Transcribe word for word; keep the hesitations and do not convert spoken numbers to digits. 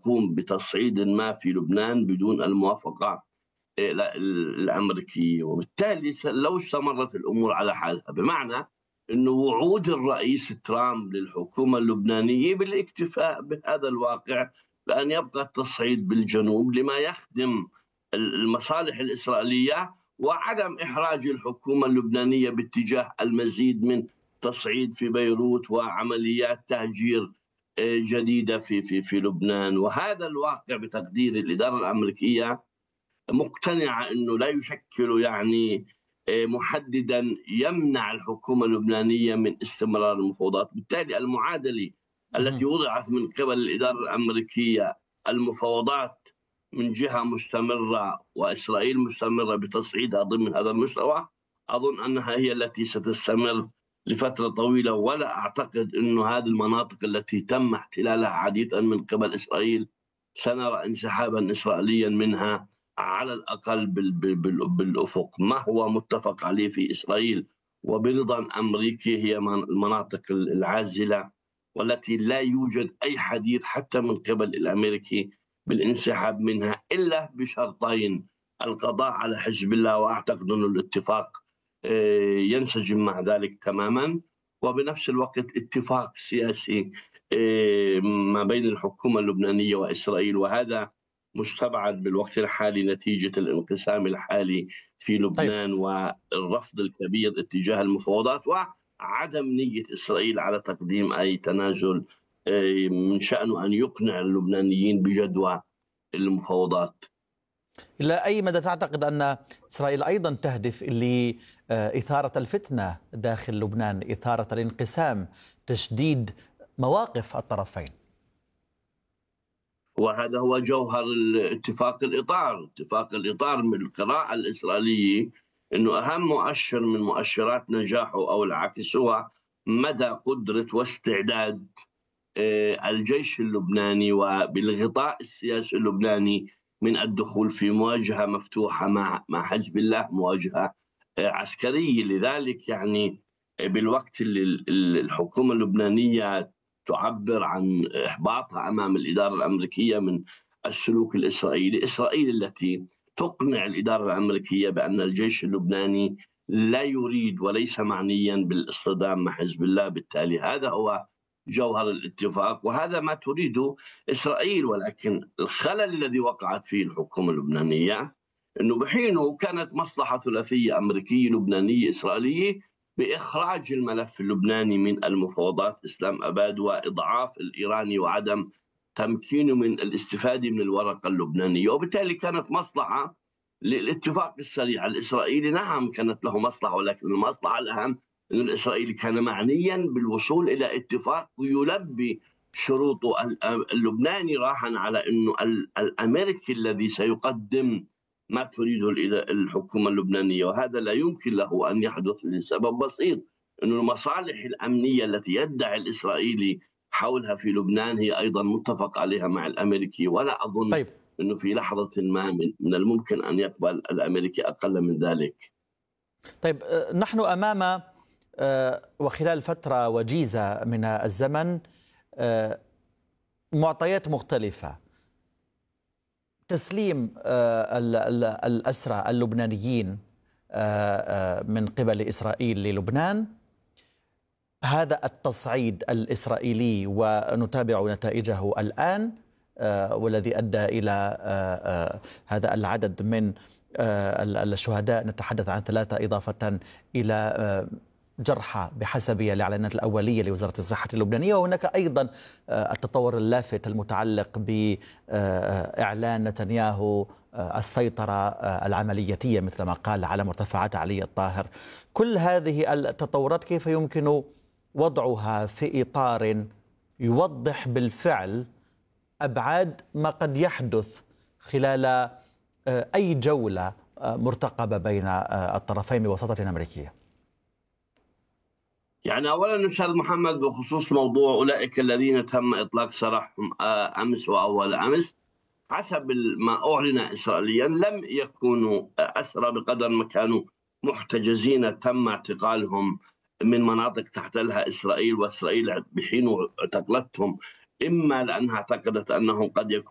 تقوم بتصعيد ما في لبنان بدون الموافقة الأمريكية، وبالتالي لو استمرت الأمور على حالها، بمعنى أنه وعود الرئيس ترامب للحكومة اللبنانية بالاكتفاء بهذا الواقع بأن يبقى التصعيد بالجنوب لما يخدم المصالح الإسرائيلية، وعدم إحراج الحكومة اللبنانية باتجاه المزيد من تصعيد في بيروت وعمليات تهجير جديدة في في في لبنان. وهذا الواقع بتقدير الإدارة الأمريكية مقتنعة أنه لا يشكل يعني محددا يمنع الحكومة اللبنانية من استمرار المفاوضات. بالتالي المعادلة التي وضعت من قبل الإدارة الأمريكية، المفاوضات من جهة مستمرة وإسرائيل مستمرة بتصعيدها ضمن هذا المستوى، أظن أنها هي التي ستستمر لفترة طويلة، ولا أعتقد أنه هذه المناطق التي تم احتلالها حديثا من قبل إسرائيل سنرى انسحابا إسرائيليا منها على الأقل بالأفق. ما هو متفق عليه في إسرائيل وبرضا أمريكي هي المناطق العازلة، والتي لا يوجد أي حديث حتى من قبل الأمريكي بالانسحاب منها إلا بشرطين: القضاء على حزب الله، وأعتقد أن الاتفاق ينسجم مع ذلك تماما، وبنفس الوقت اتفاق سياسي ما بين الحكومة اللبنانية وإسرائيل، وهذا مستبعد بالوقت الحالي نتيجة الانقسام الحالي في لبنان. طيب. والرفض الكبير اتجاه المفاوضات وعدم نية إسرائيل على تقديم أي تنازل من شأنه أن يقنع اللبنانيين بجدوى المفاوضات. إلى أي مدى تعتقد أن إسرائيل أيضا تهدف لإثارة الفتنة داخل لبنان، إثارة الانقسام، تشديد مواقف الطرفين؟ وهذا هو جوهر اتفاق الإطار. اتفاق الإطار من القراءة الإسرائيلية أنه أهم مؤشر من مؤشرات نجاحه أو العكس هو مدى قدرة واستعداد الجيش اللبناني وبالغطاء السياسي اللبناني من الدخول في مواجهة مفتوحة مع مع حزب الله، مواجهة عسكرية. لذلك يعني بالوقت اللي الحكومة اللبنانية تعبر عن إحباطها أمام الإدارة الأمريكية من السلوك الإسرائيلي، إسرائيل التي تقنع الإدارة الأمريكية بأن الجيش اللبناني لا يريد وليس معنيا بالاصطدام مع حزب الله. بالتالي هذا هو جوهر الاتفاق، وهذا ما تريده إسرائيل. ولكن الخلل الذي وقعت فيه الحكومة اللبنانية أنه بحينه كانت مصلحة ثلاثية أمريكية لبنانية إسرائيلية بإخراج الملف اللبناني من المفاوضات إسلام أباد، وإضعاف الإيراني وعدم تمكينه من الاستفادة من الورقة اللبنانية. وبالتالي كانت مصلحة للاتفاق السريع الإسرائيلي. نعم كانت له مصلحة، ولكن المصلحة الأهم أن الإسرائيلي كان معنيا بالوصول إلى اتفاق يلبي شروطه. اللبناني راهن على أنه الأمريكي الذي سيقدم ما تريده الحكومة اللبنانية، وهذا لا يمكن له أن يحدث لسبب بسيط: أن المصالح الأمنية التي يدعي الإسرائيلي حولها في لبنان هي أيضا متفق عليها مع الأمريكي، ولا أظن طيب. أنه في لحظة ما من الممكن أن يقبل الأمريكي أقل من ذلك. طيب نحن أمام وخلال فترة وجيزة من الزمن معطيات مختلفة: تسليم الأسرى اللبنانيين من قبل إسرائيل للبنان، هذا التصعيد الإسرائيلي ونتابع نتائجه الآن، والذي أدى إلى هذا العدد من الشهداء، نتحدث عن ثلاثة إضافة إلى جرحى بحسب الإعلانات الأولية لوزارة الصحة اللبنانية. وهناك أيضا التطور اللافت المتعلق بإعلان نتنياهو السيطرة العملياتية مثل ما قال على مرتفعات علي الطاهر. كل هذه التطورات كيف يمكن وضعها في إطار يوضح بالفعل أبعاد ما قد يحدث خلال أي جولة مرتقبة بين الطرفين بوساطة أمريكية؟ يعني أولا أستاذ محمد، بخصوص موضوع أولئك الذين تم إطلاق سراحهم أمس وأول أمس، حسب ما أعلن إسرائيليا لم يكونوا أسرى بقدر ما كانوا محتجزين تم اعتقالهم من مناطق تحتلها إسرائيل، وإسرائيل بحين اعتقلتهم إما لأنها اعتقدت أنهم قد يكونوا